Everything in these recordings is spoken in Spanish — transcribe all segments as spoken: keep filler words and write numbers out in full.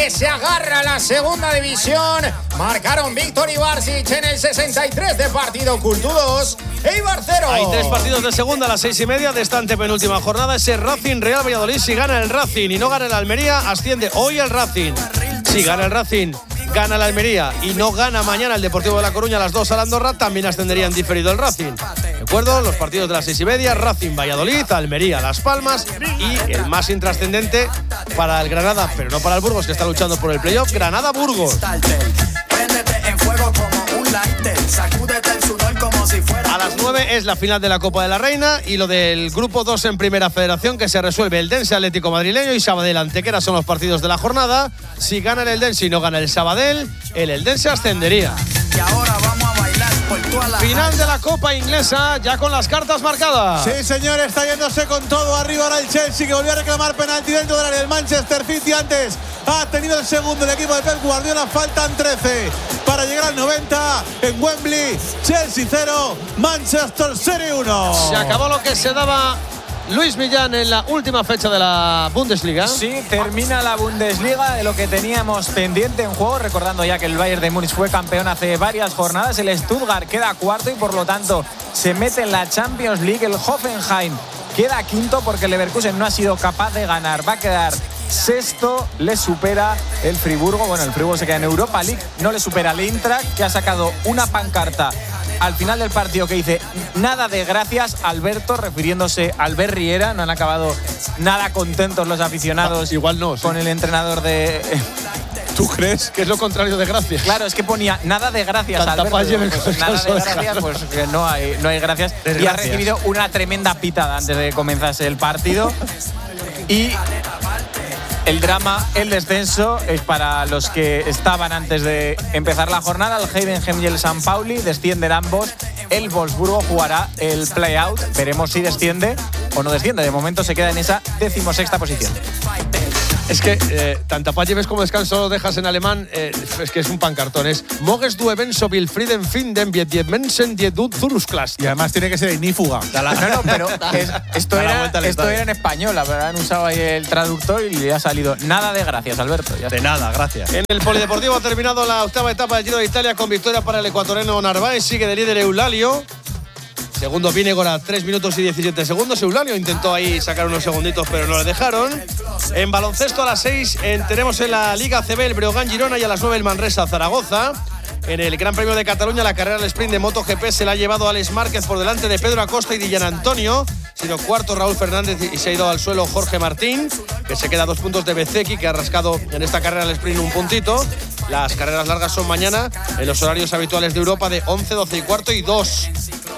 que se agarra a la segunda división. Marcaron Víctor y Barsic en el sesenta y tres de partido. Cultu dos, Eibar cero. Hay tres partidos de segunda a las seis y media de esta antepenúltima jornada. Ese Racing Real Valladolid. Si gana el Racing y no gana el Almería, asciende hoy el Racing. Si gana el Racing, gana el Almería y no gana mañana el Deportivo de La Coruña a las dos al Andorra, también ascendería en diferido el Racing. ¿De acuerdo? Los partidos de las seis y media, Racing Valladolid, Almería Las Palmas y el más intrascendente para el Granada, pero no para el Burgos, que está luchando por el playoff, Granada-Burgos. A las nueve es la final de la Copa de la Reina y lo del Grupo dos en Primera Federación, que se resuelve el Dense Atlético Madrileño y Sabadell Antequera. Son los partidos de la jornada. Si gana el Eldense y no gana el Sabadell, el Eldense ascendería. Y ahora vamos a bailar por toda la... Final de la Copa Inglesa, ya con las cartas marcadas. Sí, señor, está yéndose con todo. Arriba ahora el Chelsea, que volvió a reclamar penalti dentro del área. El Manchester City antes ha tenido el segundo el equipo de Pep Guardiola. Faltan trece para llegar al noventa en Wembley. Chelsea cero, Manchester City uno. Se acabó lo que se daba Luis Millán en la última fecha de la Bundesliga. Sí, termina la Bundesliga de lo que teníamos pendiente en juego, recordando ya que el Bayern de Múnich fue campeón hace varias jornadas, el Stuttgart queda cuarto y por lo tanto se mete en la Champions League, el Hoffenheim queda quinto porque el Leverkusen no ha sido capaz de ganar, va a quedar sexto, le supera el Friburgo, bueno, el Friburgo se queda en Europa League, no le supera el Eintracht, que ha sacado una pancarta al final del partido que dice nada de gracias, Alberto, refiriéndose al Albert Riera. No han acabado nada contentos los aficionados. Ah, igual no, sí. Con el entrenador de... ¿Tú crees que es lo contrario de gracias? Claro, es que ponía nada de gracias, Alberto. Pues, nada de gracias, pues que no hay, no hay gracias. Desgracias. Y ha recibido una tremenda pitada antes de comenzarse el partido. Y el drama, el descenso, es para los que estaban antes de empezar la jornada. El Heidenheim y el San Pauli descienden ambos. El Wolfsburgo jugará el play-out. Veremos si desciende o no desciende. De momento se queda en esa decimosexta posición. Es que eh, tanta paz lleves como descanso lo dejas en alemán, eh, es que es un pancartón. Es Moges du Ebenso Wilfrieden Finden Viet die Menschen die du Zurusklast. Y además tiene que ser ignífuga. No, no, pero es, esto, era, esto era en español. La verdad, han usado ahí el traductor y le ha salido nada de gracias, Alberto. Ya de nada, gracias. En el Polideportivo ha terminado la octava etapa del Giro de Italia con victoria para el ecuatoriano Narváez. Sigue de líder Eulalio. Segundo Vinegor a tres minutos y diecisiete segundos. Eulalio intentó ahí sacar unos segunditos, pero no le dejaron. En baloncesto a las seis en, tenemos en la Liga A C B el Breogán Girona y a las nueve el Manresa Zaragoza. En el Gran Premio de Cataluña, la carrera al sprint de MotoGP se la ha llevado Alex Márquez por delante de Pedro Acosta y Dillan Antonio. Sido cuarto Raúl Fernández y se ha ido al suelo Jorge Martín, que se queda a dos puntos de Bezeki, que ha rascado en esta carrera al sprint un puntito. Las carreras largas son mañana en los horarios habituales de Europa de once, doce y cuarto y dos.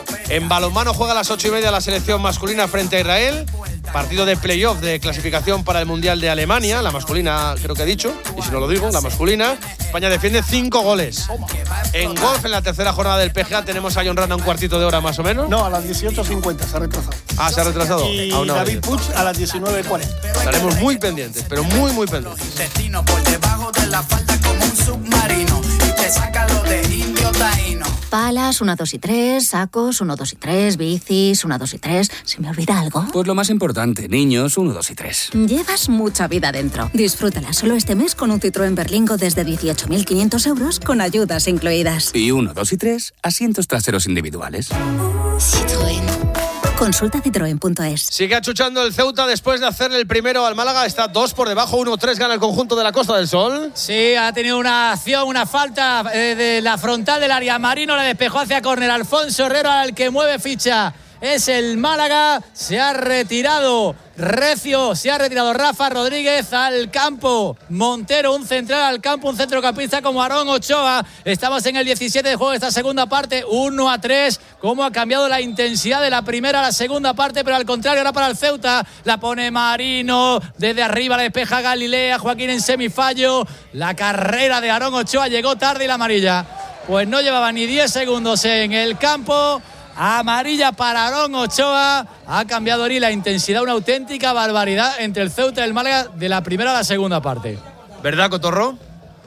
En balonmano juega a las ocho y media la selección masculina frente a Israel. Partido de playoff de clasificación para el Mundial de Alemania. La masculina, creo que he dicho. Y si no lo digo, la masculina. España defiende cinco goles. En golf, en la tercera jornada del P G A, tenemos a John Randa un cuartito de hora más o menos. No, a las dieciocho cincuenta se ha retrasado. Ah, se ha retrasado. Y a una David Puig a las diecinueve cuarenta. Estaremos muy pendientes, pero muy, muy pendientes. Destino por debajo de la falda como un submarino y te saca lo de indio taíno. Palas, uno, dos y tres, sacos, uno, dos y tres, bicis, uno, dos y tres. ¿Se me olvida algo? Pues lo más importante, niños, uno, dos y tres. Llevas mucha vida dentro. Disfrútala solo este mes con un Citroën Berlingo desde dieciocho mil quinientos euros con ayudas incluidas. Y uno, dos y tres, asientos traseros individuales. Citroën. Consulta citroen punto es. Sigue achuchando el Ceuta después de hacerle el primero al Málaga. Está dos por debajo, uno tres gana el conjunto de la Costa del Sol. Sí, ha tenido una acción, una falta eh, de la frontal del área. Marino la despejó hacia córner. Alfonso Herrero al que mueve ficha. Es el Málaga, se ha retirado Recio, se ha retirado Rafa Rodríguez al campo. Montero, un central al campo, un centrocampista como Aarón Ochoa. Estamos en el diecisiete de juego de esta segunda parte, uno a tres. Cómo ha cambiado la intensidad de la primera a la segunda parte, pero al contrario, ahora para el Ceuta. La pone Marino, desde arriba la despeja Galilea, Joaquín en semifallo. La carrera de Aarón Ochoa llegó tarde y la amarilla. Pues no llevaba ni diez segundos en el campo. Amarilla para Aarón Ochoa. Ha cambiado ahí la intensidad, una auténtica barbaridad entre el Ceuta y el Málaga de la primera a la segunda parte. ¿Verdad, Cotorro?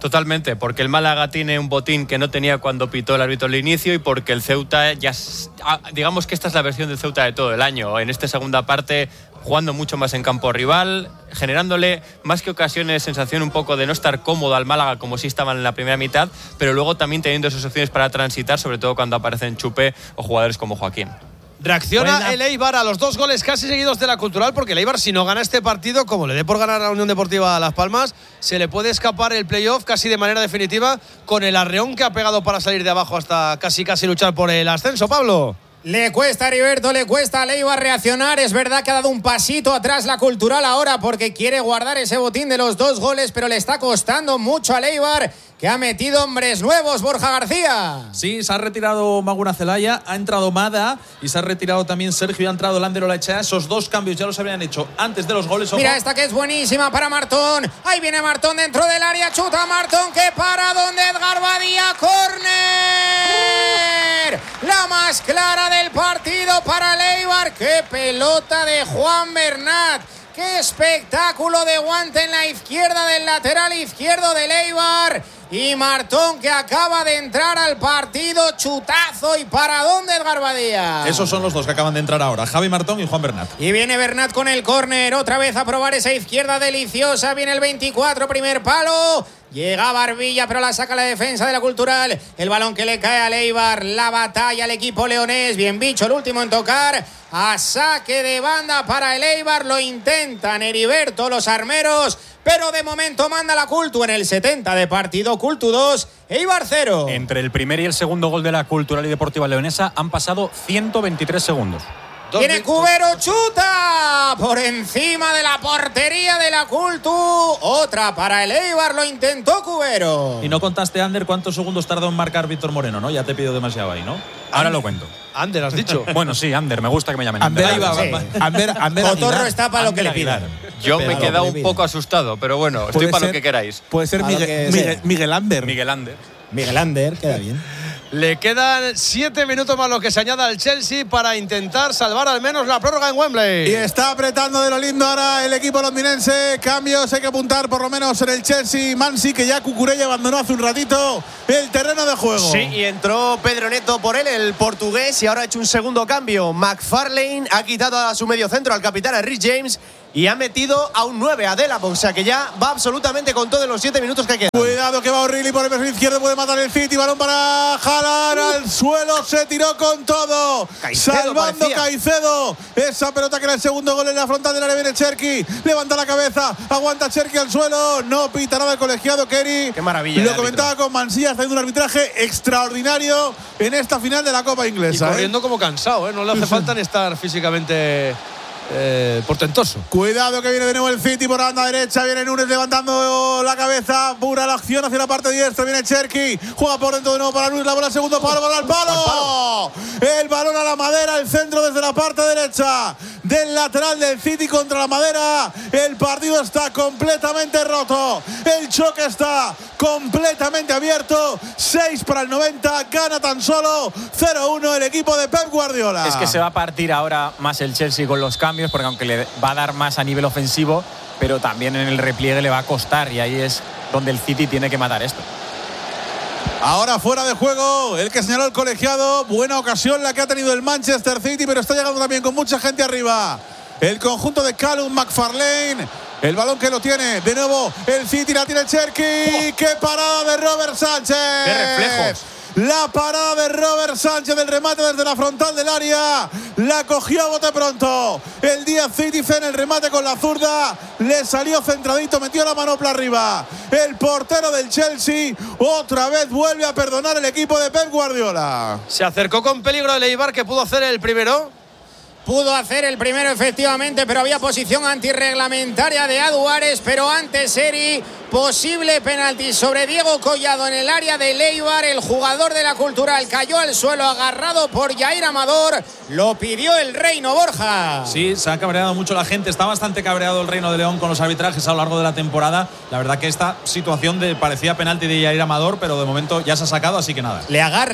Totalmente, porque el Málaga tiene un botín que no tenía cuando pitó el árbitro al inicio y porque el Ceuta ya, digamos que esta es la versión del Ceuta de todo el año. En esta segunda parte, jugando mucho más en campo rival, generándole más que ocasiones sensación un poco de no estar cómodo al Málaga como si estaban en la primera mitad, pero luego también teniendo esas opciones para transitar, sobre todo cuando aparecen Chupe o jugadores como Joaquín. Reacciona Buena. el Eibar a los dos goles casi seguidos de la Cultural, porque el Eibar, si no gana este partido, como le dé por ganar a la Unión Deportiva Las Palmas, se le puede escapar el playoff casi de manera definitiva, con el arreón que ha pegado para salir de abajo hasta casi casi luchar por el ascenso. Pablo. Le cuesta a Heriberto, le cuesta a Leibar reaccionar. Es verdad que ha dado un pasito atrás la Cultural ahora porque quiere guardar ese botín de los dos goles, pero le está costando mucho a Leibar, que ha metido hombres nuevos. Borja García. Sí, se ha retirado Maguna Zelaya, ha entrado Mada y se ha retirado también Sergio y ha entrado Lander Olaechea. Esos dos cambios ya los habían hecho antes de los goles. Ojo. Mira esta que es buenísima para Martón. Ahí viene Martón dentro del área, chuta Martón, que para donde Edgar Badía, córner. La más clara del partido para Leibar. Qué pelota de Juan Bernat. Qué espectáculo de guante en la izquierda del lateral izquierdo de Leibar. Y Martón, que acaba de entrar al partido, chutazo. ¿Y para dónde, Edgar Badía? Esos son los dos que acaban de entrar ahora, Javi Martón y Juan Bernat. Y viene Bernat con el córner, otra vez a probar esa izquierda deliciosa. Viene el veinticuatro, primer palo. Llega Barbilla, pero la saca la defensa de la Cultural. El balón que le cae a Leibar. La batalla al equipo leonés. Bien bicho, el último en tocar. A saque de banda para el Eibar. Lo intentan Heriberto, los armeros. Pero de momento manda la Cultu en el setenta de partido. Cultu dos, Eibar cero. Entre el primer y el segundo gol de la Cultural y Deportiva Leonesa han pasado ciento veintitrés segundos. Tiene Cubero, chuta por encima de la portería de la Cultu. Otra para el Eibar, lo intentó Cubero. Y no contaste, Ander, cuántos segundos tardó en marcar Víctor Moreno, ¿no? Ya te pido demasiado ahí, ¿no? Ahora lo cuento. Ander, has dicho. Bueno, sí, Ander, me gusta que me llamen Ander. Ahí va, Sí. Ander, Ander Cotorro Aguilar. está para lo que le Ander pidan. Aguilar. Yo me he Pero quedado lo un que poco asustado, pero bueno, estoy Puede para ser- lo que queráis. Puede ser Para lo Miguel, que Miguel, sea. Miguel Ander. Miguel Ander. Miguel Ander, queda bien. Le quedan siete minutos más lo que se añada al Chelsea para intentar salvar al menos la prórroga en Wembley. Y está apretando de lo lindo ahora el equipo londinense. Cambios, hay que apuntar por lo menos en el Chelsea. Mansi, que ya Cucurella abandonó hace un ratito el terreno de juego. Sí, y entró Pedro Neto por él, el portugués, y ahora ha hecho un segundo cambio. McFarlane ha quitado a su mediocentro al capitán, a Rhys James, y ha metido a un nueve, a Delap. O sea que ya va absolutamente con todos los siete minutos que quedan. Cuidado que va O'Reilly por el perfil izquierdo, puede matar el City. Balón para jalar al suelo, se tiró con todo. Caicedo salvando parecía. Caicedo. Esa pelota que era el segundo gol en la frontal del área, viene Cherki. Levanta la cabeza, aguanta Cherki al suelo. No pita nada el colegiado Kerry. Qué maravilla de Lo árbitro. comentaba con Mansilla, está haciendo un arbitraje extraordinario en esta final de la Copa Y Inglesa. corriendo ¿eh? como cansado, ¿eh? No le hace falta ni estar físicamente eh, portentoso. Cuidado que viene de nuevo el City por la banda derecha. Viene Núñez levantando la cabeza. Pura la acción hacia la parte diestra. Viene Cherki. Juega por dentro de nuevo para Núñez. La bola al segundo palo. Balón al palo. El balón a la madera. El centro desde la parte derecha del lateral del City contra la madera. El partido está completamente roto. El choque está completamente abierto. seis para el noventa. Gana tan solo cero uno el equipo de Pep Guardiola. Es que se va a partir ahora más el Chelsea con los cambios, porque aunque le va a dar más a nivel ofensivo, pero también en el repliegue le va a costar, y ahí es donde el City tiene que matar esto. Ahora fuera de juego, el que señaló el colegiado. Buena ocasión la que ha tenido el Manchester City, pero está llegando también con mucha gente arriba. El conjunto de Callum McFarlane. El balón que lo tiene. De nuevo el City, la tiene el Cherki. Oh. ¡Qué parada de Robert Sánchez! ¡Qué reflejos! La parada de Robert Sánchez del remate desde la frontal del área. La cogió a bote pronto. El Díaz Citizen, el remate con la zurda. Le salió centradito, metió la manopla arriba. El portero del Chelsea otra vez vuelve a perdonar el equipo de Pep Guardiola. Se acercó con peligro el Eibar, que pudo hacer el primero. Pudo hacer el primero efectivamente, pero había posición antirreglamentaria de Aduares. Pero antes Eri, posible penalti sobre Diego Collado en el área de Eibar. El jugador de la Cultural cayó al suelo agarrado por Jair Amador. Lo pidió el Reino, Borja. Sí, se ha cabreado mucho la gente. Está bastante cabreado el Reino de León con los arbitrajes a lo largo de la temporada. La verdad que esta situación de, parecía penalti de Jair Amador, pero de momento ya se ha sacado, así que nada. Le agarra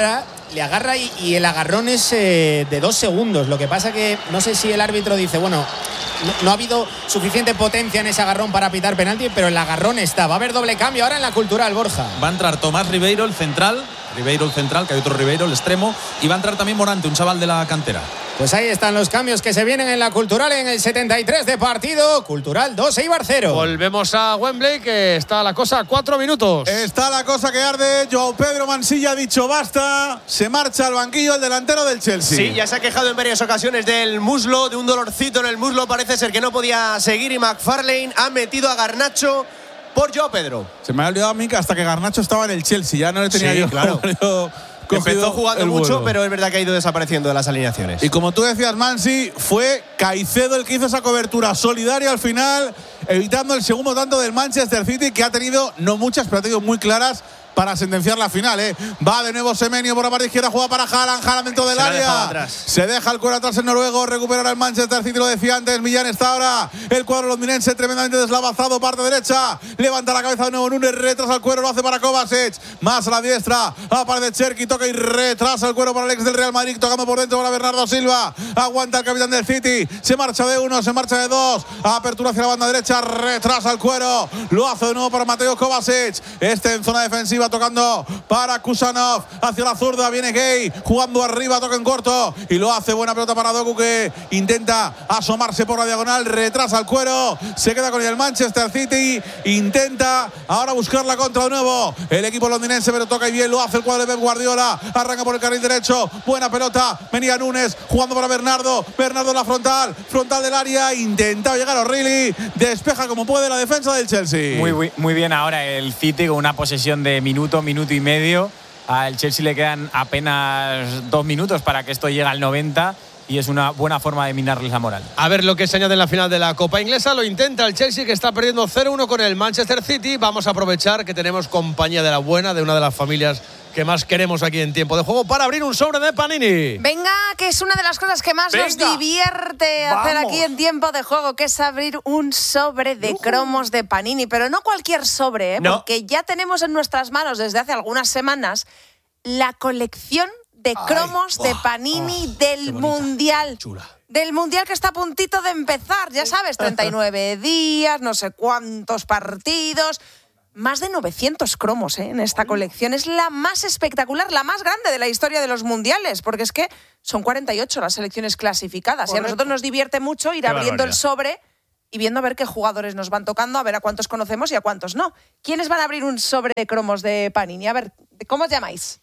le agarra y, y el agarrón es eh, de dos segundos. Lo que pasa que no sé si el árbitro dice, bueno, no, no ha habido suficiente potencia en ese agarrón para pitar penalti, pero el agarrón está. Va a haber doble cambio ahora en la Cultural, Borja. Va a entrar Tomás Ribeiro, el central. Ribeiro, el central, que hay otro Ribeiro, el extremo. Y va a entrar también Morante, un chaval de la cantera. Pues ahí están los cambios que se vienen en la Cultural en el setenta y tres de partido. Cultural dos, Eibar cero. Volvemos a Wembley, que está la cosa a cuatro minutos. Está la cosa que arde. Joao Pedro Mansilla ha dicho basta. Se marcha al banquillo el delantero del Chelsea. Sí, ya se ha quejado en varias ocasiones del muslo, de un dolorcito en el muslo. Parece ser que no podía seguir y McFarlane ha metido a Garnacho por Joao Pedro. Se me ha olvidado a mí que hasta que Garnacho estaba en el Chelsea. Ya no le tenía sí, yo. Claro. yo Empezó jugando mucho, vuelo. pero es verdad que ha ido desapareciendo de las alineaciones. Y como tú decías, Mansi, fue Caicedo el que hizo esa cobertura solidaria al final, evitando el segundo tanto del Manchester City, que ha tenido, no muchas, pero ha tenido muy claras para sentenciar la final, ¿eh? Va de nuevo Semenyo por la parte izquierda, juega para Haaland, Haaland dentro del Se área. Se deja el cuero atrás el noruego, recuperará el Manchester City, lo decía antes, Millán está ahora, el cuadro londinense tremendamente deslavazado, parte derecha, levanta la cabeza de nuevo Núñez, retrasa el cuero, lo hace para Kovacic, más a la diestra, aparece Cherki, toca y retrasa el cuero para el ex del Real Madrid, tocando por dentro para Bernardo Silva, aguanta el capitán del City, se marcha de uno, se marcha de dos, apertura hacia la banda derecha, retrasa el cuero, lo hace de nuevo para Mateo Kovacic, este en zona defensiva, tocando para Kusanov, hacia la zurda, viene Gay, jugando arriba, toca en corto, y lo hace, buena pelota para Doku, que intenta asomarse por la diagonal, retrasa el cuero, se queda con el Manchester City, intenta ahora buscar la contra de nuevo, el equipo londinense, pero toca y bien, lo hace el cuadro de Pep Guardiola, arranca por el carril derecho, buena pelota, venía Núñez, jugando para Bernardo, Bernardo en la frontal, frontal del área, intenta llegar a O'Reilly, despeja como puede la defensa del Chelsea. Muy, muy, muy bien ahora el City con una posesión de minuto, minuto y medio. Al Chelsea le quedan apenas dos minutos para que esto llegue al noventa y es una buena forma de minarles la moral. A ver lo que se añade en la final de la Copa Inglesa. Lo intenta el Chelsea, que está perdiendo cero uno con el Manchester City. Vamos a aprovechar que tenemos compañía de la buena, de una de las familias que más queremos aquí en Tiempo de Juego, para abrir un sobre de Panini. Venga, que es una de las cosas que más Venga. nos divierte hacer Vamos. aquí en Tiempo de Juego, que es abrir un sobre de cromos de Panini. Pero no cualquier sobre, ¿eh? No. Porque ya tenemos en nuestras manos desde hace algunas semanas la colección de cromos de Panini del Mundial. Del Mundial que está a puntito de empezar, ya sabes, treinta y nueve días, no sé cuántos partidos. Más de novecientos cromos ¿eh? en esta colección. Es la más espectacular, la más grande de la historia de los mundiales, porque es que son cuarenta y ocho las selecciones clasificadas. Correcto. Y a nosotros nos divierte mucho ir Qué abriendo barbaridad. el sobre y viendo a ver qué jugadores nos van tocando, a ver a cuántos conocemos y a cuántos no. ¿Quiénes van a abrir un sobre de cromos de Panini? A ver, ¿cómo os llamáis?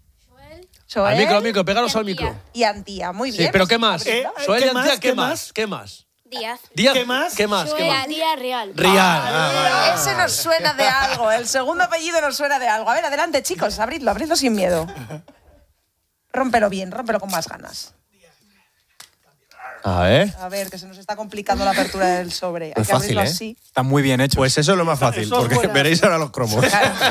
Joel. Al micro, al micro, pegaros al micro. Y Antía, muy bien. Sí, pero ¿qué más? Eh, Soel y ¿qué Antía, más? ¿qué ¿Qué más? más? ¿Qué más? Díaz. Díaz. ¿Qué más? ¿Qué más? ¿Qué más? Díaz, Díaz Real. Real. Ah, vale. Ese nos suena de algo, el segundo apellido nos suena de algo. A ver, adelante, chicos, abridlo, abridlo sin miedo. Rómpelo bien, rómpelo con más ganas. A ver. A ver, que se nos está complicando la apertura del sobre. Hay Muy que fácil, abrirlo ¿eh? así. Está muy bien hecho. Pues eso es lo más fácil, Eso es porque buena. veréis ahora los cromos.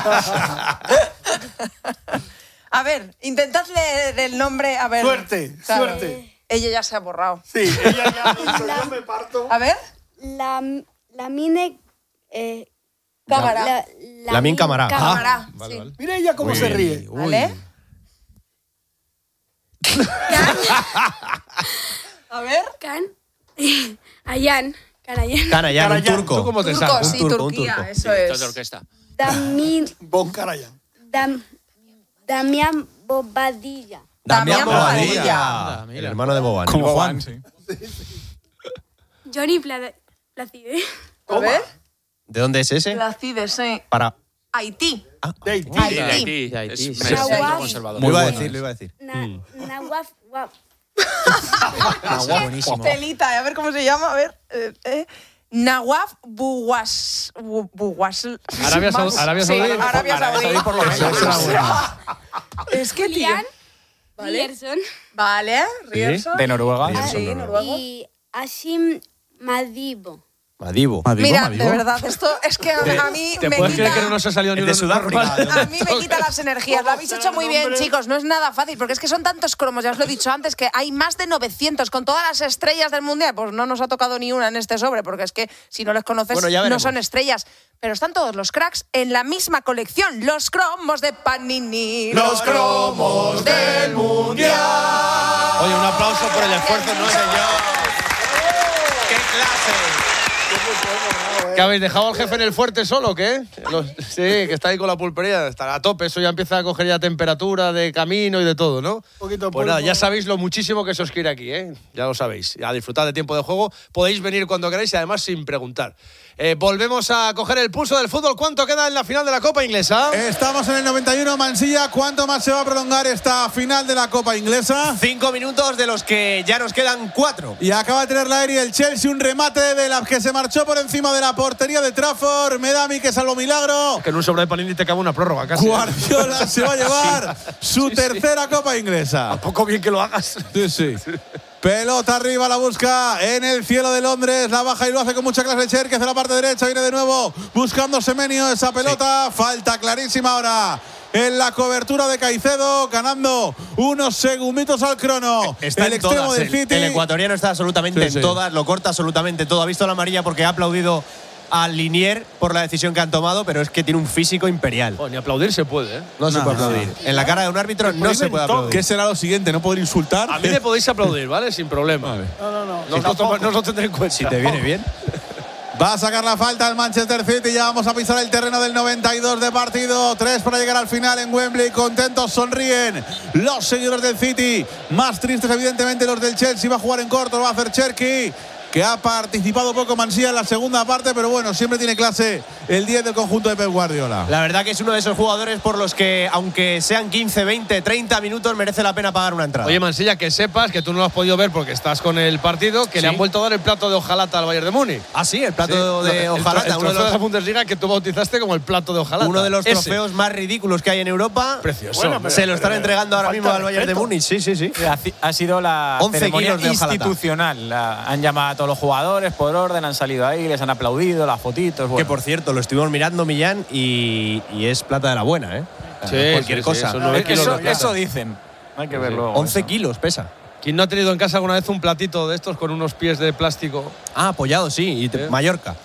A ver, intentad leer el nombre. A ver. Suerte, suerte. Ella ya se ha borrado. Sí, ella ya ha dicho, yo me parto. A ver. La, la mine. Eh, Cámara. La, La min cámara. Cámara. Vale, sí. vale. Mira ella cómo Muy se bien. ríe. ¿Vale? A ver. Can. Ayan. Canayan. Canayan, un Canayan. turco. ¿Tú cómo te Turco, sabes? sí, Un turco, un Turquía, turco. eso Director de es. orquesta. Damin, Bon Carayan. Dam, Damián Bobadilla. Damián Damián Bobadilla. Bobadilla. El hermano de Boban. Como Juan. Sí. Johnny Pla- Placide. A ver. ¿De dónde es ese? La CIDE, sí. Para. Haití. De Haití. Haití. Sí, de Haití. De Haití, Es sí. un centro Nahuatl. conservador. Lo iba a bueno, decir, ¿eh? lo iba a decir. Na, Nahuaf, Waf. Buenísimo. Telita, a ver cómo se llama. A ver. Eh, eh. Nawaf Buwas. Bu- Buwas. Arabia Saudí- Arabia Sí, Saudí. Arabia Saudí. por lo menos. Es que, tío. Julián Vale. Rierson. Vale, Rierson. De Noruega. Sí, noruego. Y Ashim Madibo. Madivo. Madivo, Mira, Madivo. de verdad, esto es que a mí ¿Te me puedes quita, creer que no nos ha salido ni Es uno de Sudáfrica, normal? a mí me quita las energías. Lo habéis hecho muy bien, chicos. No es nada fácil, porque es que son tantos cromos, ya os lo he dicho antes, que hay más de novecientos con todas las estrellas del Mundial. Pues no nos ha tocado ni una en este sobre, porque es que si no les conoces, Bueno, ya no veremos. son estrellas. Pero están todos los cracks en la misma colección. Los cromos de Panini. Los cromos del Mundial. Oye, un aplauso por el esfuerzo, ¿no, señor? ¡Qué clase! ¿Que habéis dejado al jefe en el fuerte solo o qué? Los- sí, que está ahí con la pulpería, está a tope, eso ya empieza a coger ya temperatura de camino y de todo, ¿no? poquito de Pues nada, polvo. ya sabéis lo muchísimo que se os quiere aquí, ¿eh? Ya lo sabéis. A disfrutar de tiempo de juego. Podéis venir cuando queráis y además sin preguntar. Eh, volvemos a coger el pulso del fútbol. ¿Cuánto queda en la final de la Copa Inglesa? Estamos en el noventa y uno, Mansilla. ¿Cuánto más se va a prolongar esta final de la Copa Inglesa? Cinco minutos de los que ya nos quedan cuatro. Y acaba de tener la aérea el Chelsea, un remate de la que se marchó por encima de la portería de Trafford. Me da a mí que salvo milagro. Que en un sobre de Panini te cabe una prórroga casi. Guardiola se va a llevar su tercera Copa Inglesa. Poco bien que lo hagas. Sí, sí. Pelota arriba, la busca en el cielo de Londres, la baja y lo hace con mucha clase Cherki hacia la parte derecha, viene de nuevo buscando Semenyo esa pelota, falta clarísima ahora en la cobertura de Caicedo, ganando unos segunditos al crono. Está el en extremo todas. del El, City. el ecuatoriano está absolutamente Sí, en sí. todas, lo corta absolutamente todo. Ha visto la amarilla porque ha aplaudido al Linier por la decisión que han tomado, pero es que tiene un físico imperial. Oh, ni aplaudir se puede, ¿eh? No, se No, puede no, aplaudir. En la cara de un árbitro no se puede aplaudir. ¿Qué será lo siguiente? ¿No poder insultar? A mí me podéis aplaudir, ¿vale? Sin problema. Vale. No, no, no. No os lo toma- no os lo tendré en cuenta. Si te viene bien. Va a sacar la falta el Manchester City. Ya vamos a pisar el terreno del noventa y dos de partido. Tres para llegar al final en Wembley. Contentos, sonríen los seguidores del City. Más tristes, evidentemente, los del Chelsea. Va a jugar en corto, lo va a hacer Cherki, que ha participado poco Mansilla en la segunda parte, pero bueno, siempre tiene clase el diez del conjunto de Pep Guardiola. La verdad que es uno de esos jugadores por los que, aunque sean quince, veinte, treinta minutos, merece la pena pagar una entrada. Oye, Mansilla, que sepas que tú no lo has podido ver porque estás con el partido, que Sí. le han vuelto a dar el plato de hojalata al Bayern de Múnich. Ah, sí, el plato de El- hojalata, El, uno de trofeo de los- la Bundesliga que tú bautizaste como el plato de hojalata. Uno de los Ese. trofeos más ridículos que hay en Europa. Precioso. Bueno, Pero- se lo están pero- entregando ahora falta mismo al de Bayern de respeto. Múnich. Sí, sí, sí. Ha, ha sido la once ceremonia kilos de hojalata. institucional. La- han llamado a todos los jugadores por orden, han salido ahí, les han aplaudido, las fotitos. Bueno. Que por cierto, lo estuvimos mirando, Millán, y, y es plata de la buena, ¿eh? Sí, Cualquier sí, sí, cosa. son nueve kilos eso, de plata. eso dicen. Hay que verlo. once kilos pesa. ¿Quién no ha tenido en casa alguna vez un platito de estos con unos pies de plástico? Ah, apoyado, sí. Y te- ¿Eh? Mallorca.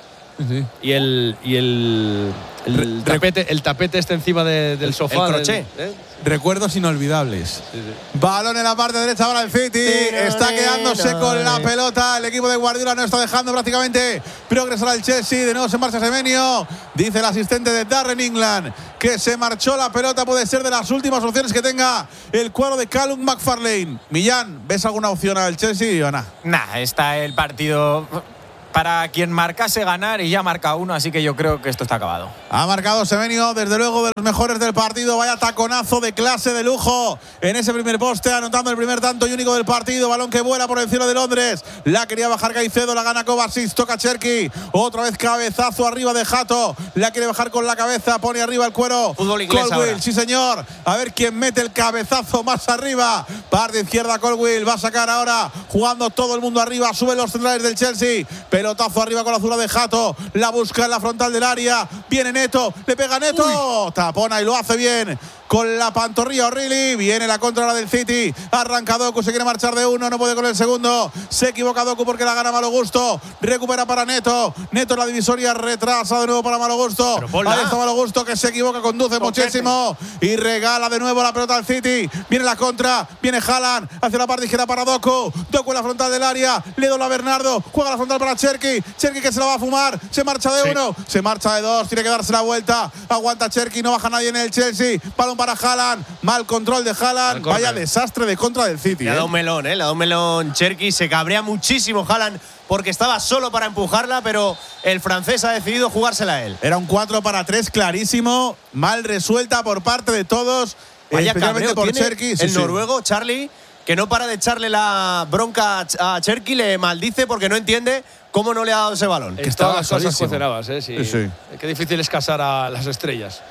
Y el, y el, el, tapete, el tapete este encima de- del sofá. el del- crochet. ¿eh? Recuerdos inolvidables. Balón en la parte derecha ahora el City. Está quedándose con la pelota. El equipo de Guardiola no está dejando prácticamente progresar al Chelsea. De nuevo se marcha Semenyo. Dice el asistente de Darren England que se marchó la pelota. Puede ser de las últimas opciones que tenga el cuadro de Callum McFarlane. Millán, ¿ves alguna opción al Chelsea o no? Nah, está el partido para quien marcase ganar y ya marca uno, así que yo creo que esto está acabado. Ha marcado Semenyo, desde luego de los mejores del partido. Vaya taconazo de clase de lujo en ese primer poste, anotando el primer tanto y único del partido. Balón que vuela por el cielo de Londres. La quería bajar Caicedo, la gana Kovacic, toca Cherki. Otra vez cabezazo arriba de Jato. La quiere bajar con la cabeza, pone arriba el cuero. Fútbol inglés Colwill, ahora. sí señor. A ver quién mete el cabezazo más arriba. Parte izquierda Colwill, va a sacar ahora, jugando todo el mundo arriba. Suben los centrales del Chelsea. Pelotazo arriba con la zurda de Jato. La busca en la frontal del área. Viene Neto, le pega Neto. Uy. Tapona y lo hace bien con la pantorrilla O'Reilly. Viene la contra ahora del City. Arranca Doku, se quiere marchar de uno, no puede con el segundo. Se equivoca Doku porque la gana Malo Gusto. Recupera para Neto. Neto en la divisoria, retrasa de nuevo para Malo Gusto. Ahí está Malo Gusto que se equivoca, conduce muchísimo y regala de nuevo la pelota al City. Viene la contra, viene Haaland hacia la parte izquierda para Doku. Doku en la frontal del área, le dobla a Bernardo, juega la frontal para Cherki. Cherki que se la va a fumar, se marcha de Sí. uno, se marcha de dos, tiene que darse la vuelta. Aguanta Cherki, no baja nadie en el Chelsea. Balón para Haaland, mal control de Haaland. Vaya desastre de contra del City. Le ha ¿eh? dado un melón, ¿eh? Le ha dado un melón Cherki. Se cabrea muchísimo Haaland porque estaba solo para empujarla, pero el francés ha decidido jugársela a él. Era un cuatro para tres clarísimo, mal resuelta por parte de todos, Vaya especialmente cabreo por tiene Cherki. Sí, el sí. noruego, Charlie, que no para de echarle la bronca a Cherki, le maldice porque no entiende cómo no le ha dado ese balón. Que todas las cosas solísimo. cuecen habas, ¿eh? Sí. Sí, sí. Qué difícil es casar a las estrellas.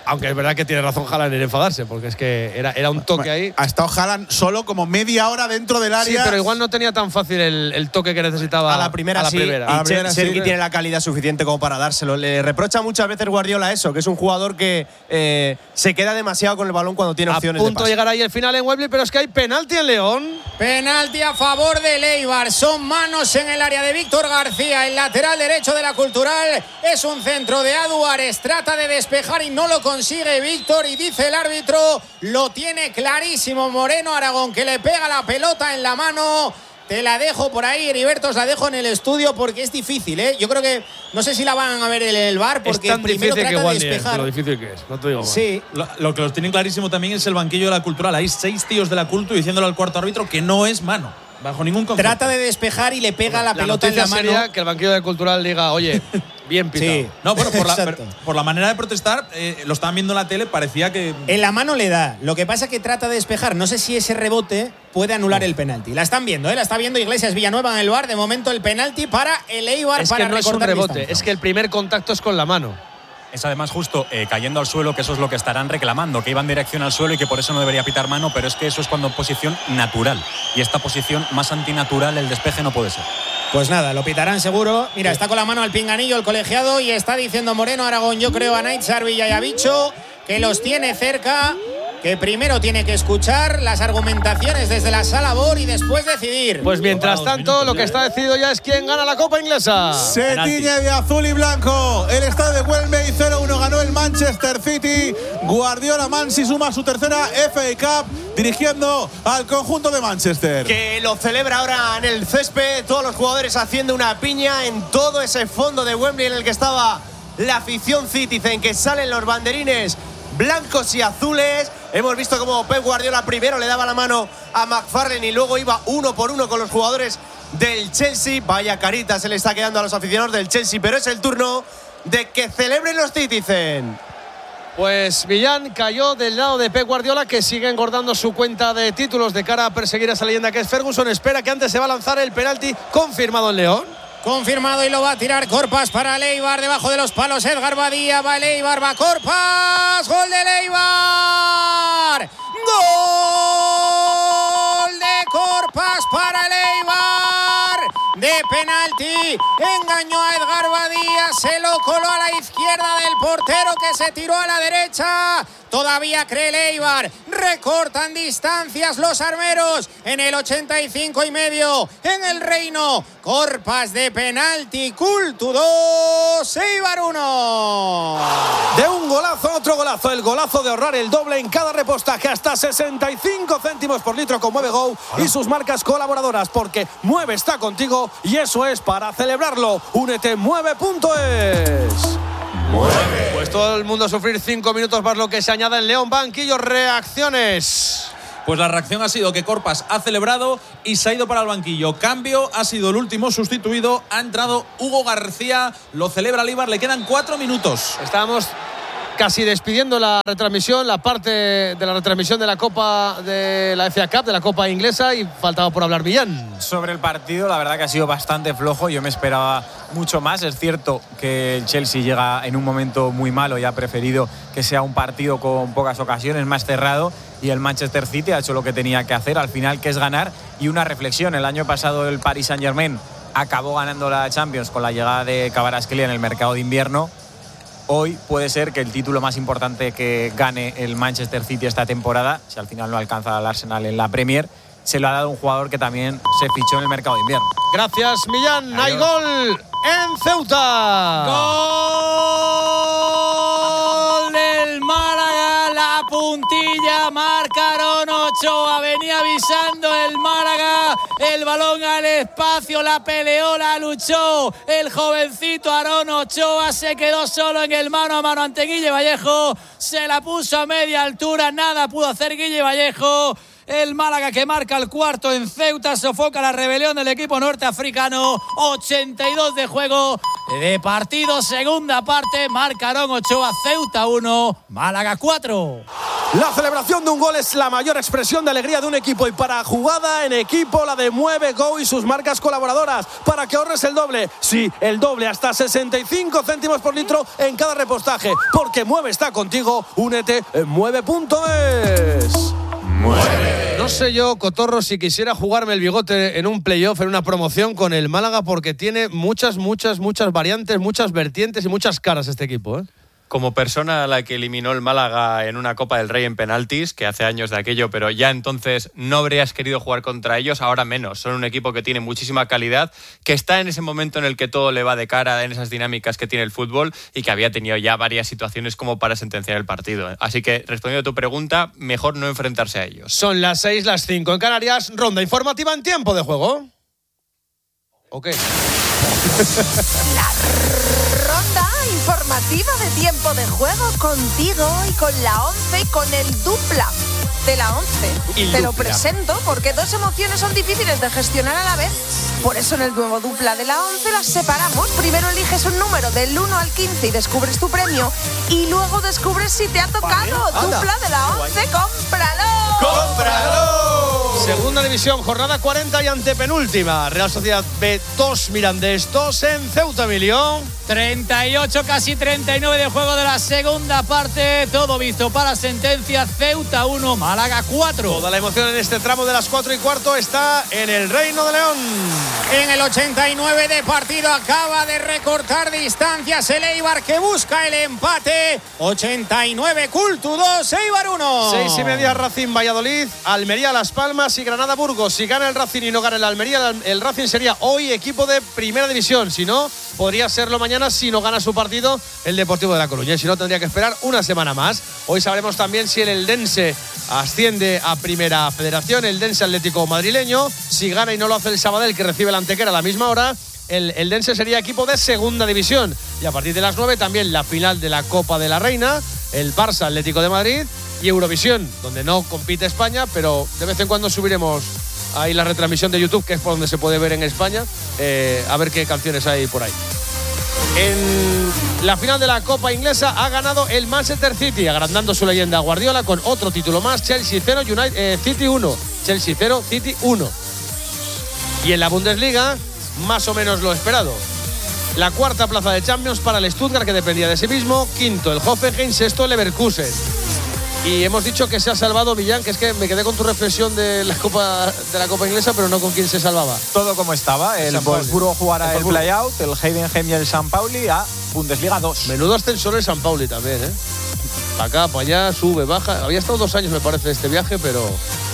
Aunque es verdad que tiene razón Haaland en enfadarse, porque es que era, era un toque ahí. Ha estado Haaland solo como media hora dentro del área. Sí, pero igual no tenía tan fácil el, el toque que necesitaba. A la primera a la sí, primera. y A la primera Sergi sí. tiene la calidad suficiente como para dárselo. Le reprocha muchas veces Guardiola eso, que es un jugador que eh, se queda demasiado con el balón cuando tiene A opciones punto de de pase. llegar ahí el final en Wembley, pero es que hay penalti en León. Penalti a favor del Eibar. Son manos en el área de Víctor García, el lateral derecho de la Cultural. Es un centro de Aduares. Trata de despejar y no lo consigue Víctor. Y dice el árbitro, lo tiene clarísimo Moreno Aragón, que le pega la pelota en la mano. Te la dejo por ahí, Heriberto, os la dejo en el estudio porque es difícil, ¿eh? Yo creo que no sé si la van a ver en el V A R porque es tan primero difícil trata que de igual ni es, despejar. lo difícil que es, no te digo más. Sí. Lo, lo que los tienen clarísimo también es el banquillo de la Cultural. Hay seis tíos de la Cultu diciéndole al cuarto árbitro que no es mano, bajo ningún concepto. Trata de despejar y le pega la, La pelota en noticia la mano. sería que el banquillo de Cultural diga, oye, bien pitado. Sí. No, bueno, por la, Exacto. pero por la manera de protestar, eh, lo estaban viendo en la tele, parecía que… En la mano le da. Lo que pasa es que trata de despejar. No sé si ese rebote puede anular el penalti. La están viendo, ¿eh? La está viendo Iglesias Villanueva en el V A R. De momento el penalti para el Eibar Es para que no es un recortar rebote, distancia. es que el primer contacto es con la mano. Es además justo eh, cayendo al suelo, que eso es lo que estarán reclamando, que iba en dirección al suelo y que por eso no debería pitar mano, pero es que eso es cuando posición natural. Y esta posición más antinatural, el despeje no puede ser. Pues nada, lo pitarán seguro. Mira, está con la mano al pinganillo el colegiado y está diciendo Moreno Aragón, yo creo a Naitzar Villayavicho, que los tiene cerca, que primero tiene que escuchar las argumentaciones desde la sala B O R y después decidir. Pues mientras tanto, lo que está decidido ya es quién gana la Copa Inglesa. Se Penalti. tiñe de azul y blanco. El estadio de Wembley cero uno ganó el Manchester City. Guardiola Mansi suma su tercera F A Cup dirigiendo al conjunto de Manchester. Que lo celebra ahora en el césped, todos los jugadores haciendo una piña en todo ese fondo de Wembley en el que estaba la afición Citizen, que salen los banderines blancos y azules. Hemos visto como Pep Guardiola primero le daba la mano a McFarlane y luego iba uno por uno con los jugadores del Chelsea. Vaya carita se le está quedando a los aficionados del Chelsea, pero es el turno de que celebren los Citizen. Pues Millán cayó del lado de Pep Guardiola, que sigue engordando su cuenta de títulos de cara a perseguir a esa leyenda que es Ferguson. Espera que antes se va a lanzar el penalti confirmado en León. Confirmado y lo va a tirar Corpas para el Eibar. Debajo de los palos Edgar Badía. Va el Eibar, va Corpas. ¡Gol del Eibar! ¡Gol de Corpas para el Eibar! De penalti. Engañó a Edgar Badía. Se lo coló a la izquierda del portero que se tiró a la derecha. Todavía cree el Eibar. Recortan distancias los armeros en el ochenta y cinco y medio. En el Reino. Corpas de penalti. Cultu dos. Eibar uno. De un golazo a otro golazo. El golazo de ahorrar el doble en cada repostaje. Hasta sesenta y cinco céntimos por litro con Mueve Go y sus marcas colaboradoras. Porque Mueve está contigo y eso es para celebrarlo. Únete mueve punto es. Mueve. Pues todo el mundo a sufrir cinco minutos más lo que se añada en León. Banquillo, reacciones. Pues la reacción ha sido que Corpas ha celebrado y se ha ido para el banquillo. Cambio, ha sido el último sustituido. Ha entrado Hugo García. Lo celebra el Eibar. Le quedan cuatro minutos. Estábamos casi despidiendo la retransmisión, la parte de la retransmisión de la Copa de la F A Cup, de la Copa Inglesa, y faltaba por hablar Millán. Sobre el partido, la verdad que ha sido bastante flojo. Yo me esperaba mucho más. Es cierto que el Chelsea llega en un momento muy malo y ha preferido que sea un partido con pocas ocasiones, más cerrado. Y el Manchester City ha hecho lo que tenía que hacer al final, que es ganar. Y una reflexión: el año pasado el Paris Saint-Germain acabó ganando la Champions con la llegada de Kvaratskhelia en el mercado de invierno. Hoy puede ser que el título más importante que gane el Manchester City esta temporada, si al final no alcanza al Arsenal en la Premier, se lo ha dado un jugador que también se fichó en el mercado de invierno. Gracias, Millán. Hay gol en Ceuta. ¡Gol del Málaga! La puntilla, marcaron Ochoa. Venía avisando el Málaga. El balón al espacio, la peleó, la luchó. El jovencito Aarón Ochoa se quedó solo en el mano a mano ante Guille Vallejo. Se la puso a media altura. Nada pudo hacer Guille Vallejo. El Málaga que marca el cuarto en Ceuta, sofoca la rebelión del equipo norteafricano. ochenta y dos de juego de partido, segunda parte. Marca Aarón Ochoa, Ceuta uno, Málaga cuatro. La celebración de un gol es la mayor expresión de alegría de un equipo y para jugada en equipo la de Mueve Go y sus marcas colaboradoras para que ahorres el doble. Sí, el doble, hasta sesenta y cinco céntimos por litro en cada repostaje. Porque Mueve está contigo, únete en mueve punto es. Mueve. No sé yo, Cotorro, si quisiera jugarme el bigote en un playoff, en una promoción con el Málaga, porque tiene muchas, muchas, muchas variantes, muchas vertientes y muchas caras este equipo, ¿eh? Como persona a la que eliminó el Málaga en una Copa del Rey en penaltis, que hace años de aquello, pero ya entonces no habrías querido jugar contra ellos, ahora menos. Son un equipo que tiene muchísima calidad, que está en ese momento en el que todo le va de cara, en esas dinámicas que tiene el fútbol y que había tenido ya varias situaciones como para sentenciar el partido. Así que, respondiendo a tu pregunta, mejor no enfrentarse a ellos. Son las seis, las cinco en Canarias. Ronda informativa en tiempo de juego. ¿O qué? La ronda informativa de tiempo de juego contigo y con la once y con el dupla de la once. El Te lo dupla. presento porque dos emociones son difíciles de gestionar a la vez. Por eso en el nuevo dupla de la once las separamos. Primero eliges un número del uno al quince y descubres tu premio. Y luego descubres si te ha tocado. Vale, Dupla de la once, cómpralo. ¡Cómpralo! Segunda división, jornada cuarenta y antepenúltima. Real Sociedad B dos, Mirandés dos en Ceuta, Emilio. treinta y ocho, casi treinta y nueve de juego de la segunda parte. Todo visto para sentencia. Ceuta uno, Málaga cuatro. Toda la emoción en este tramo de las cuatro y cuarto está en el Reino de León. En el ochenta y nueve de partido acaba de recortar distancias el Eibar, que busca el empate. ochenta y nueve, Cultu dos, Eibar uno. Seis y media, Racing Valladolid, Almería Las Palmas y Granada Burgos. Si gana el Racing y no gana el Almería, el Racing sería hoy equipo de primera división. Si no, podría serlo mañana si no gana su partido el Deportivo de La Coruña. Y si no, tendría que esperar una semana más. Hoy sabremos también si el Eldense asciende a Primera Federación, el Eldense Atlético madrileño. Si gana y no lo hace el Sabadell, que recibe el Antequera a la misma hora, el Eldense sería equipo de segunda división. Y a partir de las nueve también la final de la Copa de la Reina, el Barça Atlético de Madrid y Eurovisión, donde no compite España, pero de vez en cuando subiremos ahí la retransmisión de YouTube, que es por donde se puede ver en España, eh, a ver qué canciones hay por ahí. En la final de la Copa Inglesa ha ganado el Manchester City, agrandando su leyenda Guardiola con otro título más. Chelsea cero, United, eh, City uno. Chelsea cero, City uno. Y en la Bundesliga, más o menos lo esperado. La cuarta plaza de Champions para el Stuttgart, que dependía de sí mismo. Quinto, el Hoffenheim. Sexto, el Leverkusen. Y hemos dicho que se ha salvado Millán, que es que me quedé con tu reflexión de la Copa de la Copa Inglesa, pero no con quién se salvaba. Todo como estaba. El, el Wolfsburgo jugará el, el play-out, el Heidenheim y el San Pauli a Bundesliga dos. Menudo ascensor el San Pauli también, ¿eh? Para acá, para allá, sube, baja. Había estado dos años, me parece, este viaje, pero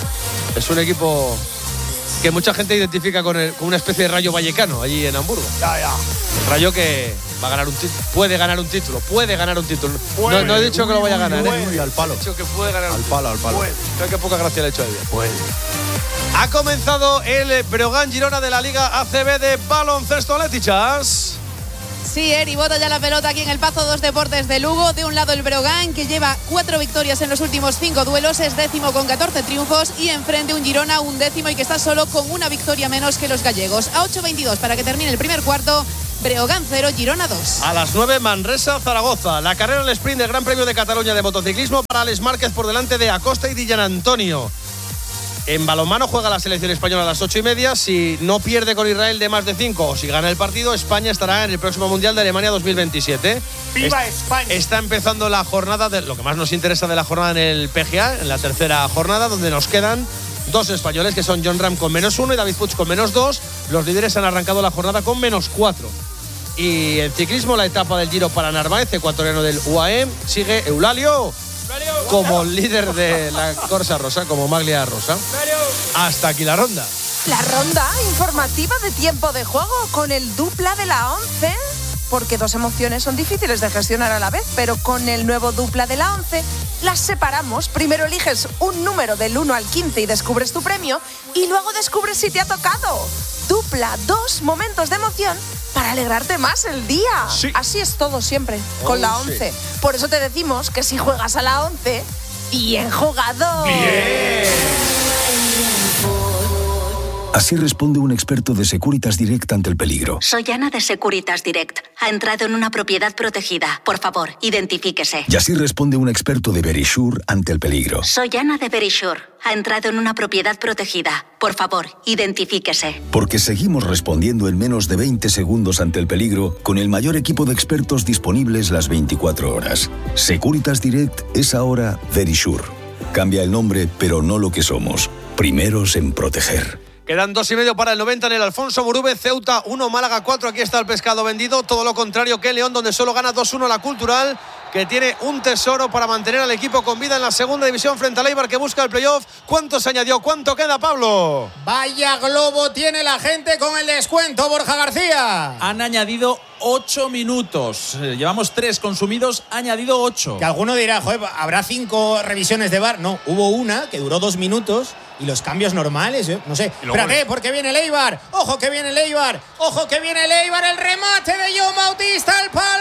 es un equipo que mucha gente identifica con, el, con una especie de Rayo Vallecano allí en Hamburgo. Ya, ya. El Rayo que va a ganar un título, puede ganar un título, puede ganar un título. Puede, no, no he dicho uy, que lo vaya a ganar, puede, ¿eh? Uy, al palo. He dicho que puede ganar al palo, al palo. Creo que poca gracia le he hecho a ella. Puede. Ha comenzado el Breogán Girona de la Liga A C B de baloncesto, Letichas. Sí, Eri, bota ya la pelota aquí en el Pazo dos Deportes de Lugo. De un lado el Breogán, que lleva cuatro victorias en los últimos cinco duelos, es décimo con catorce triunfos, y enfrente un Girona, un décimo, y que está solo con una victoria menos que los gallegos. A ocho veintidós para que termine el primer cuarto. Breogán cero, Girona dos. A las nueve, Manresa, Zaragoza. La carrera en el sprint del Gran Premio de Cataluña de motociclismo para Alex Márquez por delante de Acosta y Di Gianantonio. En balonmano juega la selección española a las ocho y media. Si no pierde con Israel de más de cinco o si gana el partido, España estará en el próximo Mundial de Alemania dos mil veintisiete. ¡Viva es, España! Está empezando la jornada, de lo que más nos interesa de la jornada en el P G A, en la tercera jornada, donde nos quedan dos españoles, que son John Ram con menos uno y David Puig con menos dos. Los líderes han arrancado la jornada con menos cuatro. Y en ciclismo, la etapa del Giro para Narváez, ecuatoriano del U A E, sigue Eulalio como líder de la Corsa Rosa, como Maglia Rosa. Hasta aquí la ronda. La ronda informativa de tiempo de juego con el dupla de la once, porque dos emociones son difíciles de gestionar a la vez, pero con el nuevo dupla de la once las separamos. Primero eliges un número del uno al quince y descubres tu premio, y luego descubres si te ha tocado. Dupla, dos momentos de emoción para alegrarte más el día. Sí. Así es todo siempre, con oh, la once. Sí. Por eso te decimos que si juegas a la once, bien jugado. Bien. Así responde un experto de Securitas Direct ante el peligro. Soy Ana de Securitas Direct. Ha entrado en una propiedad protegida. Por favor, identifíquese. Y así responde un experto de Verisure ante el peligro. Soy Ana de Verisure. Ha entrado en una propiedad protegida. Por favor, identifíquese. Porque seguimos respondiendo en menos de veinte segundos ante el peligro con el mayor equipo de expertos disponibles las veinticuatro horas. Securitas Direct es ahora Verisure. Cambia el nombre, pero no lo que somos. Primeros en proteger. Quedan dos y medio para el noventa en el Alfonso Murube. Ceuta uno, Málaga cuatro. Aquí está el pescado vendido. Todo lo contrario que León, donde solo gana dos uno la Cultural, que tiene un tesoro para mantener al equipo con vida en la segunda división frente al Eibar, que busca el playoff. ¿Cuánto se añadió? ¿Cuánto queda, Pablo? Vaya globo tiene la gente con el descuento, Borja García. Han añadido ocho minutos. Llevamos tres consumidos, ha añadido ocho. Que alguno dirá, joder, ¿habrá cinco revisiones de V A R? No, hubo una que duró dos minutos y los cambios normales, ¿eh? No sé. Espérate, porque viene el Eibar. Ojo que viene el Eibar. Ojo que viene el Eibar. El remate de John Bautista al palo.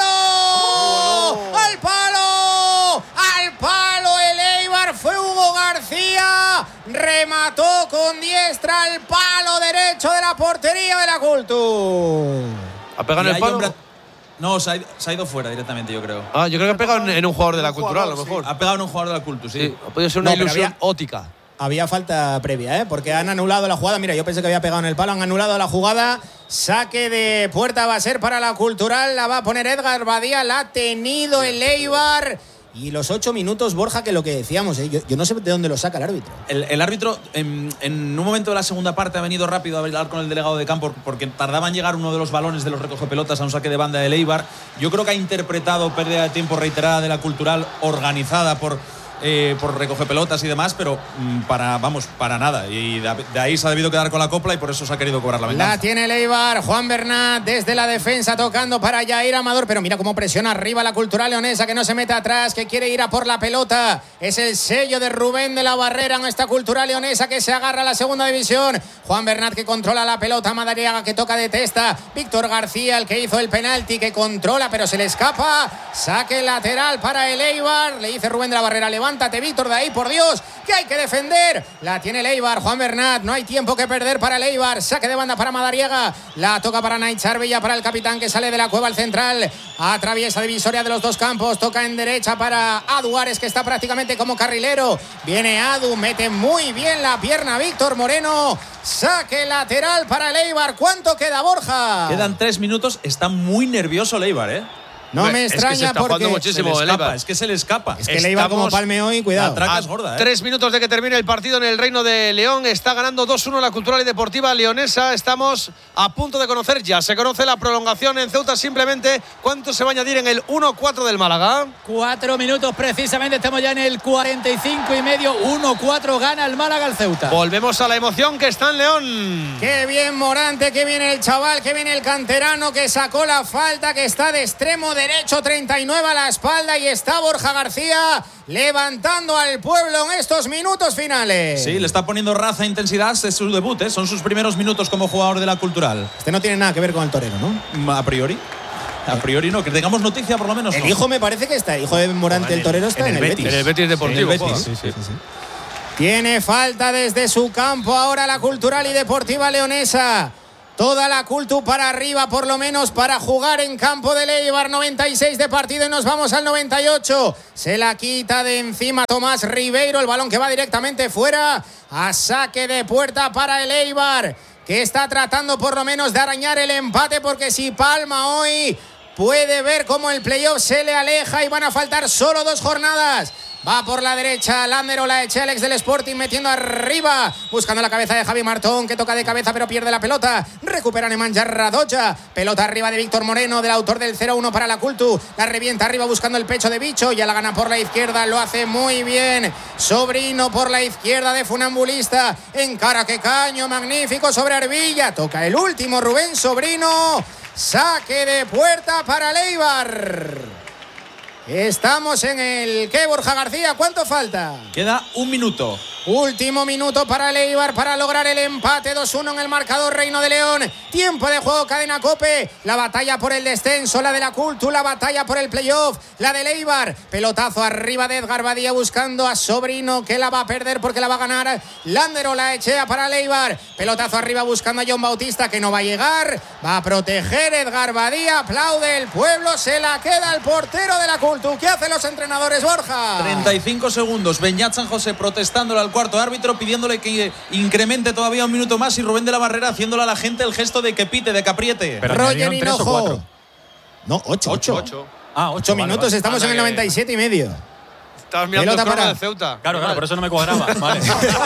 Oh. ¡Al palo! ¡Al palo! El Eibar fue Hugo García. Remató con diestra al palo derecho de la portería de la Cultu. ¿Ha pegado en el palo? No, se ha, ido, se ha ido fuera directamente, yo creo. Ah, yo creo que ha pegado en, en un jugador de la Cultural, a lo mejor. Sí. Ha pegado en un jugador de la Cultu, sí. sí. Ha podido ser una no, ilusión había, óptica. Había falta previa, ¿eh? Porque han anulado la jugada. Mira, yo pensé que había pegado en el palo. Han anulado la jugada. Saque de puerta va a ser para la Cultural. La va a poner Edgar Badía. La ha tenido el Eibar. Y los ocho minutos, Borja, que lo que decíamos, ¿eh? yo, yo no sé de dónde lo saca el árbitro. El, el árbitro, en, en un momento de la segunda parte, ha venido rápido a hablar con el delegado de campo porque tardaba en llegar uno de los balones de los recogepelotas a un saque de banda del Eibar. Yo creo que ha interpretado pérdida de tiempo reiterada de la Cultural, organizada por, eh, por recogepelotas y demás, pero mm, para, vamos, para nada. Y de, de ahí se ha debido quedar con la copla y por eso se ha querido cobrar la venganza. La tiene el Eibar, Juan Bernat desde la defensa tocando para Jair Amador, pero mira cómo presiona arriba la Cultural leonesa, que no se mete atrás, que quiere ir a por la pelota. Es el sello de Rubén de la Barrera en esta Cultural leonesa que se agarra a la segunda división. Juan Bernat que controla la pelota, Madariaga que toca de testa, Víctor García el que hizo el penalti, que controla pero se le escapa. Saque lateral para el Eibar, le dice Rubén de la Barrera, levántate Víctor de ahí, por Dios, que hay que defender. La tiene el Eibar, Juan Bernat, no hay tiempo que perder para el Eibar. Saque de banda para Madariaga, la toca para Naichar Villa, para el capitán que sale de la cueva al central, atraviesa divisoria de los dos campos, toca en derecha para Aduares, que está prácticamente como carrilero. Viene Adu, mete muy bien la pierna Víctor Moreno. Saque lateral para el Eibar. ¿Cuánto queda, Borja? Quedan tres minutos, está muy nervioso el Eibar, ¿eh? No me extraña, es que se está porque muchísimo se el escapa, es que se le escapa. Es que le iba como palme hoy, cuidado. La traca es gorda, ¿eh? Tres minutos de que termine el partido en el Reino de León. Está ganando dos uno la Cultural y Deportiva Leonesa. Estamos a punto de conocer, ya se conoce la prolongación en Ceuta. Simplemente, ¿cuánto se va a añadir en el uno cuatro del Málaga? Cuatro minutos precisamente, estamos ya en el cuarenta y cinco y medio. uno cuatro gana el Málaga al Ceuta. Volvemos a la emoción que está en León. Qué bien Morante, qué bien el chaval, qué bien el canterano que sacó la falta, que está de extremo derecho, treinta y nueve a la espalda, y está Borja García levantando al pueblo en estos minutos finales. Sí, le está poniendo raza e intensidad, es su debut, ¿eh? Son sus primeros minutos como jugador de la Cultural. Este no tiene nada que ver con el torero, ¿no? A priori. A priori no, que tengamos noticia por lo menos. El no. hijo me parece que está, el hijo de Morante, el torero, está en el, en el Betis. En el Betis Deportivo. En el Betis. Sí, sí, sí, sí. Tiene falta desde su campo ahora la Cultural y Deportiva Leonesa. Toda la Cultu para arriba, por lo menos para jugar en campo de Eibar. noventa y seis de partido y nos vamos al noventa y ocho. Se la quita de encima Tomás Ribeiro. El balón que va directamente fuera. A saque de puerta para el Eibar, que está tratando por lo menos de arañar el empate, porque si palma hoy puede ver cómo el playoff se le aleja y van a faltar solo dos jornadas. Va por la derecha Lander o la eche Alex del Sporting, metiendo arriba, buscando la cabeza de Javi Martón, que toca de cabeza pero pierde la pelota. Recupera Nemanja Radoja, pelota arriba de Víctor Moreno, del autor del cero uno para la Cultu. La revienta arriba buscando el pecho de Bicho, ya la gana por la izquierda, lo hace muy bien Sobrino por la izquierda de Funambulista. Encara que caño, magnífico sobre Arbilla, toca el último Rubén Sobrino. Saque de puerta para el Eibar. Estamos en el... ¿Qué, Borja García? ¿Cuánto falta? Queda un minuto. Último minuto para el Eibar para lograr el empate. dos uno en el marcador Reino de León. Tiempo de juego, Cadena COPE. La batalla por el descenso, la de la Cultu, la batalla por el playoff, la del Eibar. Pelotazo arriba de Edgar Badía buscando a Sobrino, que la va a perder porque la va a ganar Landero. La echea para el Eibar. Pelotazo arriba buscando a John Bautista, que no va a llegar. Va a proteger Edgar Badía. Aplaude el pueblo. Se la queda el portero de la Cultu. ¿Qué hacen los entrenadores, Borja? treinta y cinco segundos. Beñat San José protestándole al cuarto árbitro, pidiéndole que incremente todavía un minuto más, y Rubén de la Barrera haciéndole a la gente el gesto de que pite, de que apriete. Pero Roger Hinojo. No, ocho. Ocho. Ocho. Ah, ocho minutos. Vale, vale. Estamos Anda en el noventa y siete y medio. Estabas mirando Pelota el crono para de Ceuta. Claro, claro, por eso no me cuadraba. Vale.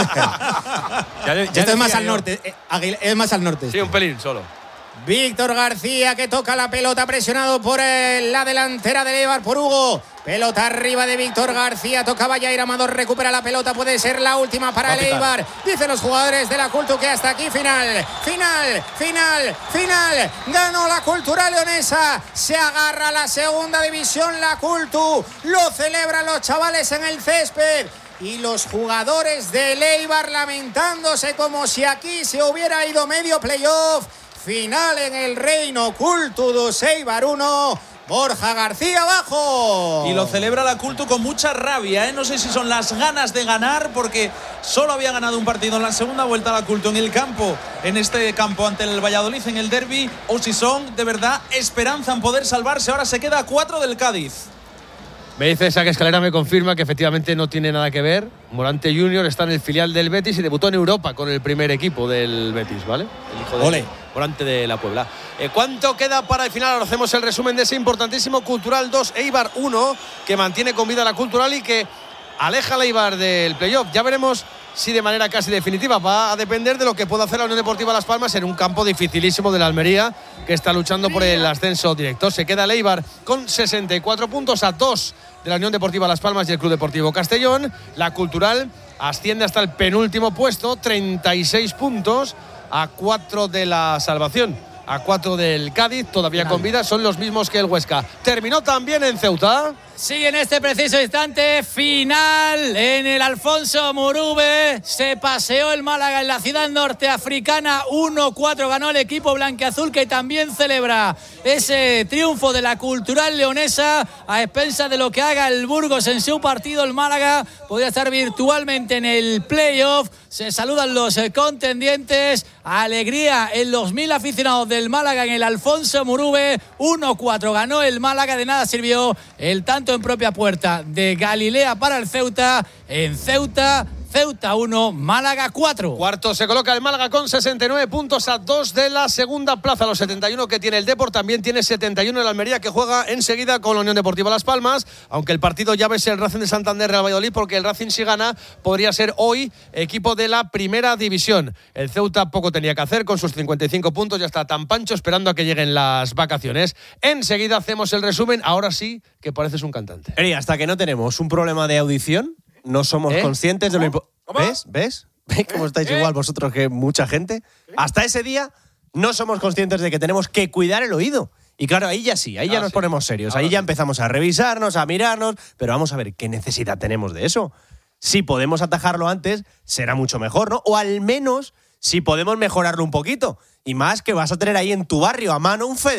ya, ya Esto es más al yo. norte. Eh, Aguil, es más al norte. Sí, un pelín solo. Víctor García, que toca la pelota, presionado por el, la delantera del Eibar, por Hugo. Pelota arriba de Víctor García, tocaba Jair Amador, recupera la pelota, puede ser la última para el Eibar. Dicen los jugadores de la Cultu que hasta aquí final, final, final, final. Ganó la Cultural Leonesa, se agarra a la segunda división la Cultu, lo celebran los chavales en el césped. Y los jugadores del Eibar lamentándose como si aquí se hubiera ido medio playoff. Final en el Reino, Cultu dos, Eibar uno. Borja García abajo. Y lo celebra la Cultu con mucha rabia, ¿eh? No sé si son las ganas de ganar, porque solo había ganado un partido en la segunda vuelta la Cultu en el campo, en este campo ante el Valladolid en el derbi, o si son de verdad esperanza en poder salvarse. Ahora se queda a cuatro del Cádiz. Me dice Saque Escalera, me confirma que efectivamente no tiene nada que ver. Morante Junior está en el filial del Betis y debutó en Europa con el primer equipo del Betis, ¿vale? El hijo de Ole. Morante de la Puebla. Eh, ¿Cuánto queda para el final? Ahora hacemos el resumen de ese importantísimo Cultural dos, Eibar uno, que mantiene con vida la Cultural y que aleja al Eibar del playoff. Ya veremos si de manera casi definitiva. Va a depender de lo que pueda hacer la Unión Deportiva Las Palmas en un campo dificilísimo de la Almería, que está luchando por el ascenso directo. Se queda el Eibar con sesenta y cuatro puntos, a dos de la Unión Deportiva Las Palmas y el Club Deportivo Castellón. La Cultural asciende hasta el penúltimo puesto, treinta y seis puntos, a cuatro de la salvación, a cuatro del Cádiz, todavía con vida, son los mismos que el Huesca. Terminó también en Ceuta. Sí, en este preciso instante, final en el Alfonso Murube. Se paseó el Málaga en la ciudad norteafricana. uno cuatro ganó el equipo blanquiazul, que también celebra ese triunfo de la Cultural Leonesa a expensas de lo que haga el Burgos en su partido. El Málaga podría estar virtualmente en el playoff. Se saludan los contendientes. Alegría en los mil aficionados del Málaga en el Alfonso Murube. uno cuatro ganó el Málaga. De nada sirvió el tanto en propia puerta de Galilea para el Ceuta. En Ceuta, Ceuta uno, Málaga cuatro. Cuarto se coloca el Málaga con sesenta y nueve puntos, a dos de la segunda plaza. Los setenta y uno que tiene el Depor, también tiene setenta y uno el Almería, que juega enseguida con la Unión Deportiva Las Palmas, aunque el partido llave es el Racing de Santander Real Valladolid, porque el Racing, si gana, podría ser hoy equipo de la primera división. El Ceuta poco tenía que hacer con sus cincuenta y cinco puntos, ya está tan pancho esperando a que lleguen las vacaciones. Enseguida hacemos el resumen. Ahora sí que pareces un cantante. Y hasta que no tenemos un problema de audición, no somos ¿Eh? conscientes de lo importante. ¿Ves? ¿Ves? ¿Ves cómo estáis ¿Eh? igual vosotros que mucha gente? Hasta ese día no somos conscientes de que tenemos que cuidar el oído. Y claro, ahí ya sí, ahí ya ah, nos sí. ponemos serios. Ahora ahí ya sí. empezamos a revisarnos, a mirarnos, pero vamos a ver qué necesidad tenemos de eso. Si podemos atajarlo antes, será mucho mejor, ¿no? O al menos si podemos mejorarlo un poquito. Y más que vas a tener ahí en tu barrio a mano un Fede